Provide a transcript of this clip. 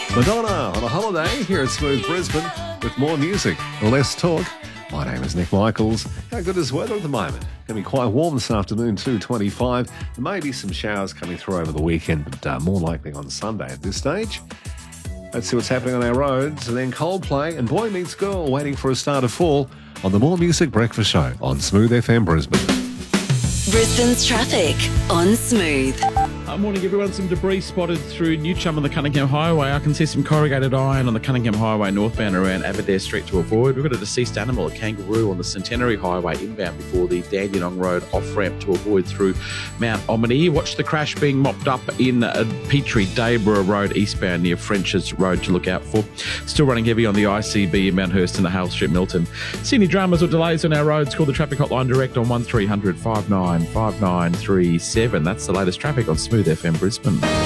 Madonna on a holiday here at Smooth Brisbane with more music, less talk. My name is Nick Michaels. How good is weather at the moment? Going to be quite warm this afternoon too, 25. There may be some showers coming through over the weekend, but more likely on Sunday at this stage. Let's see what's happening on our roads. And then Coldplay and Boy Meets Girl waiting for a start of fall on the More Music Breakfast Show on Smooth FM Brisbane. Brisbane's traffic on Smooth. Morning, everyone. Some debris spotted through New Chum on the Cunningham Highway. I can see some corrugated iron on the Cunningham Highway northbound around Aberdare Street to avoid. We've got a deceased animal, a kangaroo, on the Centenary Highway inbound before the Dandenong Road off-ramp to avoid through Mount Omni. Watch the crash being mopped up in Petrie Dayborough Road eastbound near French's Road to look out for. Still running heavy on the ICB in Mount Hurst and the Hale Street Milton. See any dramas or delays on our roads? Call the traffic hotline direct on 1300 59 5937. That's the latest traffic on Smooth FM Brisbane.